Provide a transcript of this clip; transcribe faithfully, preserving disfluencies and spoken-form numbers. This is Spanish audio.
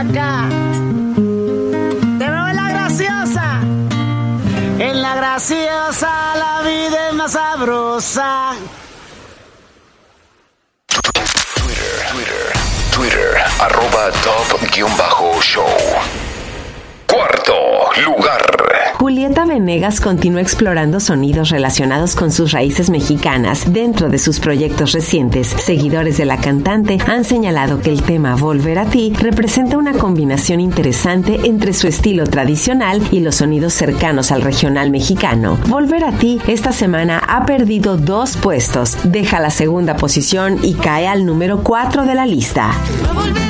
acá. Te veo en la graciosa. En la graciosa la vida es más sabrosa. Twitter, Twitter, Twitter, arroba top-show. Cuarto lugar. Julieta Venegas continúa explorando sonidos relacionados con sus raíces mexicanas dentro de sus proyectos recientes. Seguidores de la cantante han señalado que el tema Volver a ti representa una combinación interesante entre su estilo tradicional y los sonidos cercanos al regional mexicano. Volver a ti esta semana ha perdido dos puestos, deja la segunda posición y cae al número cuatro de la lista.